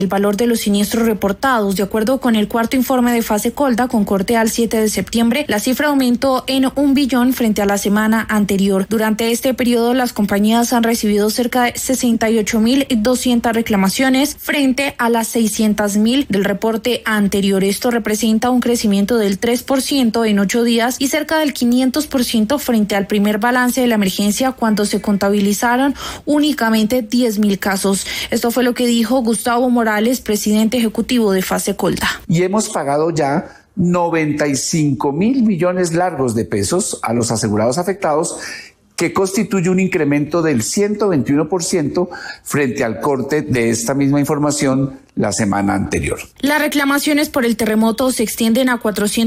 El valor de los siniestros reportados, de acuerdo con el cuarto informe de Fasecolda, con corte al 7 de septiembre, la cifra aumentó en 1 billón frente a la semana anterior. Durante este periodo, las compañías han recibido cerca de 68.200 reclamaciones frente a las 600.000 del reporte anterior. Esto representa un crecimiento del 3% en 8 días y cerca del 500% frente al primer balance de la emergencia, cuando se contabilizaron únicamente 10.000 casos. Esto fue lo que dijo Gustavo Morales, presidente ejecutivo de Fasecolda. Y hemos pagado ya 95.000 millones largos de pesos a los asegurados afectados, que constituye un incremento del 121% frente al corte de esta misma información la semana anterior. Las reclamaciones por el terremoto se extienden a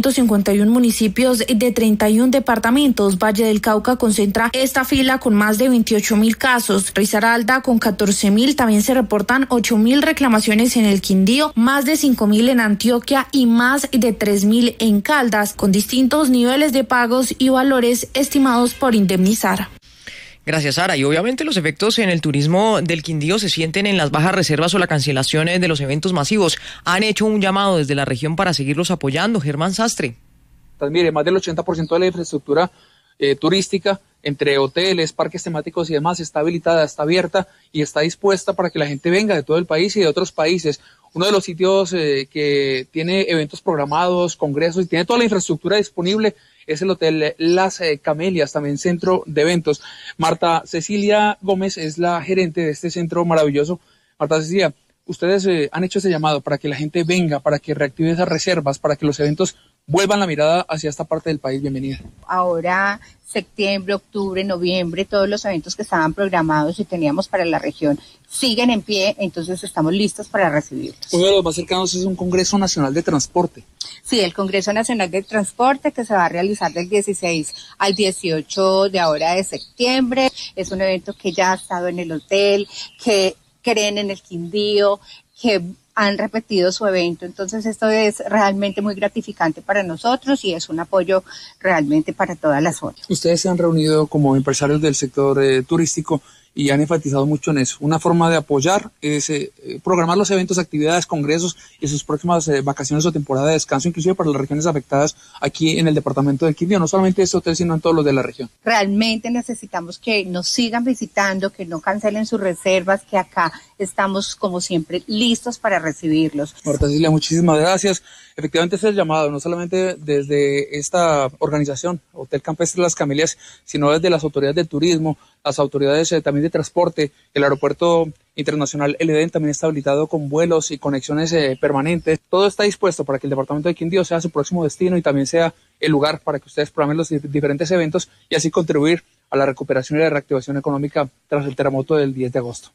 451 municipios de 31 departamentos. Valle del Cauca concentra esta fila con más de 28.000 casos. Risaralda con 14.000. También se reportan 8.000 reclamaciones en el Quindío, más de 5.000 en Antioquia y más de 3.000 en Caldas, con distintos niveles de pagos y valores estimados por indemnizar. Gracias, Sara. Y obviamente los efectos en el turismo del Quindío se sienten en las bajas reservas o la cancelación de los eventos masivos. Han hecho un llamado desde la región para seguirlos apoyando. Germán Sastre. Pues mire, más del 80% de la infraestructura turística, entre hoteles, parques temáticos y demás, está habilitada, está abierta y está dispuesta para que la gente venga de todo el país y de otros países. Uno de los sitios que tiene eventos programados, congresos y tiene toda la infraestructura disponible es el Hotel Las Camelias, también centro de eventos. Marta Cecilia Gómez es la gerente de este centro maravilloso. Marta Cecilia, ustedes han hecho ese llamado para que la gente venga, para que reactive esas reservas, para que los eventos vuelvan la mirada hacia esta parte del país. Bienvenida. Ahora, septiembre, octubre, noviembre, todos los eventos que estaban programados y teníamos para la región siguen en pie, entonces estamos listos para recibirlos. Uno de los más cercanos es un Congreso Nacional de Transporte. Sí, el Congreso Nacional de Transporte, que se va a realizar del 16 al 18 de ahora de septiembre. Es un evento que ya ha estado en el hotel, que creen en el Quindío, que han repetido su evento. Entonces esto es realmente muy gratificante para nosotros y es un apoyo realmente para toda la zona. Ustedes se han reunido como empresarios del sector turístico y han enfatizado mucho en eso. Una forma de apoyar es programar los eventos, actividades, congresos y sus próximas vacaciones o temporada de descanso, inclusive para las regiones afectadas aquí en el departamento del Quindío, no solamente este hotel, sino en todos los de la región. Realmente necesitamos que nos sigan visitando, que no cancelen sus reservas, que acá estamos como siempre listos para recibirlos. Marta Cecilia, muchísimas gracias. Efectivamente, ese es el llamado, no solamente desde esta organización, Hotel Campestre Las Camelias, sino desde las autoridades de turismo, las autoridades también de transporte. El aeropuerto internacional El Edén también está habilitado con vuelos y conexiones permanentes. Todo está dispuesto para que el departamento de Quindío sea su próximo destino y también sea el lugar para que ustedes programen los diferentes eventos y así contribuir a la recuperación y la reactivación económica tras el terremoto del 10 de agosto.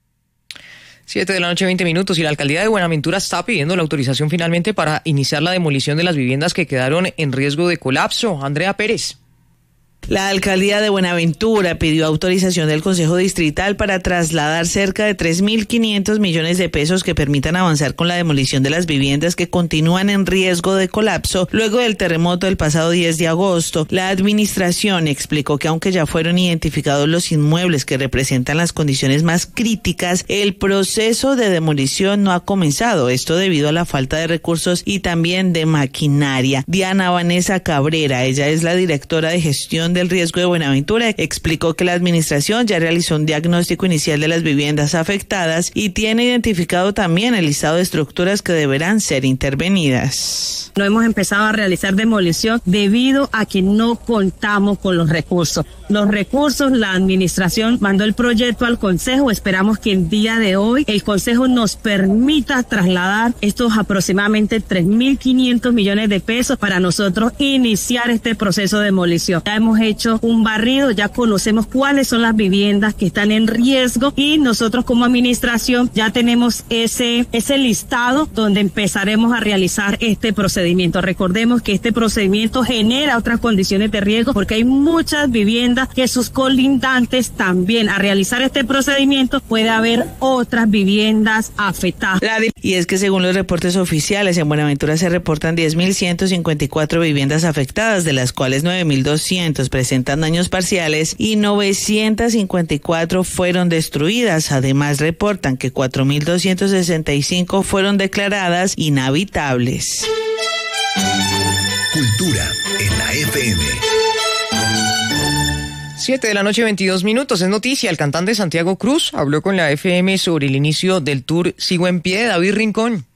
7 de la noche, 20 minutos, y la alcaldía de Buenaventura está pidiendo la autorización finalmente para iniciar la demolición de las viviendas que quedaron en riesgo de colapso. Andrea Pérez. La alcaldía de Buenaventura pidió autorización del Consejo Distrital para trasladar cerca de 3.500 millones de pesos que permitan avanzar con la demolición de las viviendas que continúan en riesgo de colapso luego del terremoto del pasado 10 de agosto. La administración explicó que aunque ya fueron identificados los inmuebles que representan las condiciones más críticas, el proceso de demolición no ha comenzado, esto debido a la falta de recursos y también de maquinaria. Diana Vanessa Cabrera, ella es la directora de gestión del riesgo de Buenaventura, explicó que la administración ya realizó un diagnóstico inicial de las viviendas afectadas y tiene identificado también el listado de estructuras que deberán ser intervenidas. No hemos empezado a realizar demolición debido a que no contamos con los recursos. Los recursos, la administración mandó el proyecto al Consejo. Esperamos que el día de hoy el Consejo nos permita trasladar estos aproximadamente 3.500 millones de pesos para nosotros iniciar este proceso de demolición. Ya hemos hecho un barrido, ya conocemos cuáles son las viviendas que están en riesgo y nosotros como administración ya tenemos ese listado donde empezaremos a realizar este procedimiento. Recordemos que este procedimiento genera otras condiciones de riesgo porque hay muchas viviendas que sus colindantes también. A realizar este procedimiento puede haber otras viviendas afectadas. Y es que según los reportes oficiales, en Buenaventura se reportan 10.154 viviendas afectadas, de las cuales 9.200 presentan daños parciales y 954 fueron destruidas. Además, reportan que 4.265 fueron declaradas inhabitables. Cultura en la FM. 7:22 p.m. Es noticia. El cantante Santiago Cruz habló con la FM sobre el inicio del tour Sigo en Pie. David Rincón.